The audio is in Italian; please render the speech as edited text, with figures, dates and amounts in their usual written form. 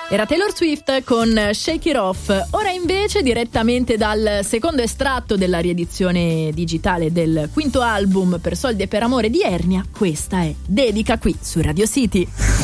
Era Taylor Swift con Shake It Off. Ora invece, direttamente dal secondo estratto della riedizione digitale del quinto album Per soldi e per amore di Ernia, questa è Dedica qui su Radio City.